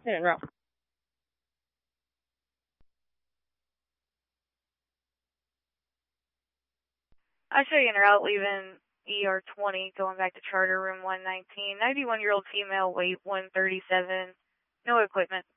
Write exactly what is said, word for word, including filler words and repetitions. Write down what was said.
En route. I show you en route, leaving E R twenty, going back to charter room one nineteen. ninety-one-year-old female, weight one thirty-seven, no equipment.